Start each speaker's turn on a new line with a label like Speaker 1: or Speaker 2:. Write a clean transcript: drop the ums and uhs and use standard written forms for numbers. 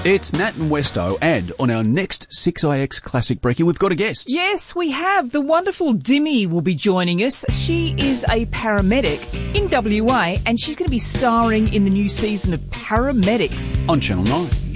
Speaker 1: It's Nat and Westo, and on our next 6IX Classic Breaking, we've got a guest.
Speaker 2: Yes, we have. The wonderful Dimmy will be joining us. She is a paramedic in WA, and she's going to be starring in the new season of Paramedics
Speaker 1: On Channel 9.